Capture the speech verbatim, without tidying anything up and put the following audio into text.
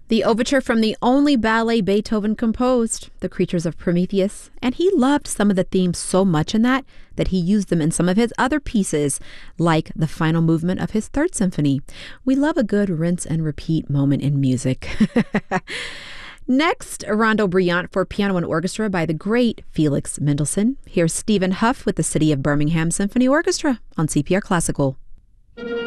The overture from the only ballet Beethoven composed, The Creatures of Prometheus, and he loved some of the themes so much in that that he used them in some of his other pieces, like the final movement of his Third Symphony. We love a good rinse and repeat moment in music. Next, Rondo Brilliant for piano and orchestra by the great Felix Mendelssohn. Here's Stephen Huff with the City of Birmingham Symphony Orchestra on C P R Classical.